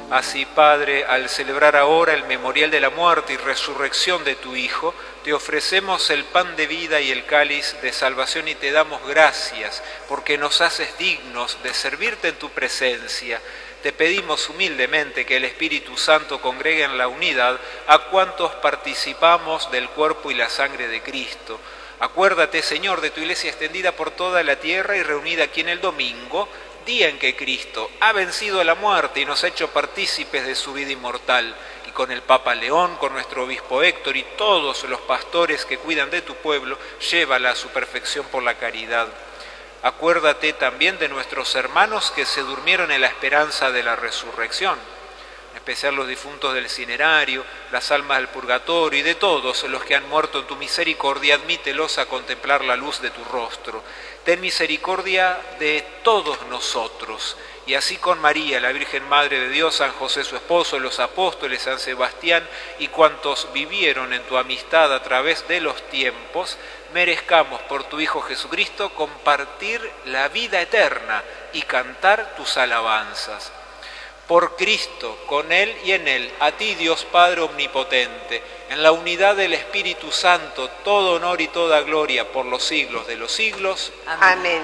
Así, Padre, al celebrar ahora el memorial de la muerte y resurrección de tu Hijo, te ofrecemos el pan de vida y el cáliz de salvación y te damos gracias porque nos haces dignos de servirte en tu presencia. Te pedimos humildemente que el Espíritu Santo congregue en la unidad a cuantos participamos del cuerpo y la sangre de Cristo. Acuérdate, Señor, de tu iglesia extendida por toda la tierra y reunida aquí en el domingo, día en que Cristo ha vencido a la muerte y nos ha hecho partícipes de su vida inmortal. Y con el Papa León, con nuestro obispo Héctor y todos los pastores que cuidan de tu pueblo, llévala a su perfección por la caridad. Acuérdate también de nuestros hermanos que se durmieron en la esperanza de la resurrección, en especial los difuntos del cinerario, las almas del purgatorio y de todos los que han muerto en tu misericordia, admítelos a contemplar la luz de tu rostro. Ten misericordia de todos nosotros, y así con María, la Virgen Madre de Dios, San José su esposo, los apóstoles, San Sebastián y cuantos vivieron en tu amistad a través de los tiempos, merezcamos por tu Hijo Jesucristo compartir la vida eterna y cantar tus alabanzas. Por Cristo, con Él y en Él, a ti Dios Padre Omnipotente, en la unidad del Espíritu Santo, todo honor y toda gloria por los siglos de los siglos. Amén.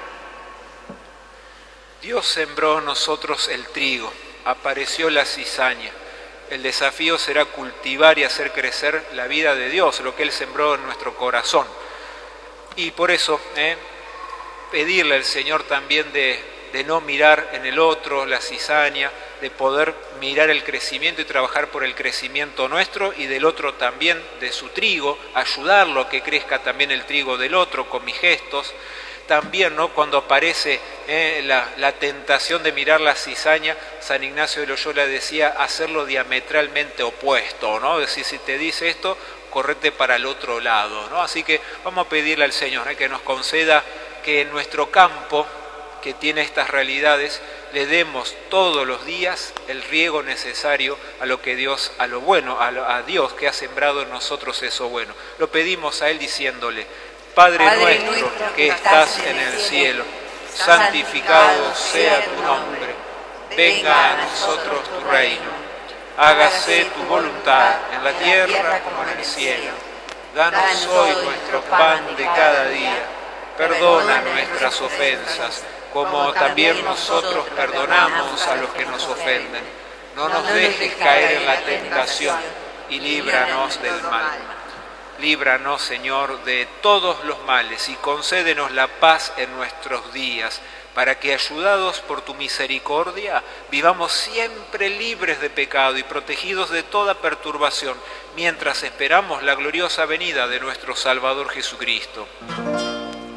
Dios sembró en nosotros el trigo, apareció la cizaña. El desafío será cultivar y hacer crecer la vida de Dios, lo que Él sembró en nuestro corazón. Y por eso, pedirle al Señor también de no mirar en el otro la cizaña, de poder mirar el crecimiento y trabajar por el crecimiento nuestro y del otro también de su trigo, ayudarlo a que crezca también el trigo del otro con mis gestos. También, ¿no?, cuando aparece la tentación de mirar la cizaña, San Ignacio de Loyola decía hacerlo diametralmente opuesto, ¿no? Es decir, si te dice esto, correte para el otro lado, ¿no? Así que vamos a pedirle al Señor que nos conceda que en nuestro campo, que tiene estas realidades, le demos todos los días el riego necesario a lo que Dios, a lo bueno, a Dios que ha sembrado en nosotros eso bueno. Lo pedimos a Él diciéndole: Padre nuestro que estás en el cielo, santificado sea tu nombre, venga a nosotros tu reino, hágase tu voluntad en la tierra como en el cielo. Danos hoy nuestro pan de cada día, perdona nuestras ofensas, como también nosotros perdonamos a los que nos ofenden. No nos dejes caer en la tentación y líbranos del mal. Líbranos, Señor, de todos los males y concédenos la paz en nuestros días, para que, ayudados por tu misericordia, vivamos siempre libres de pecado y protegidos de toda perturbación, mientras esperamos la gloriosa venida de nuestro Salvador Jesucristo.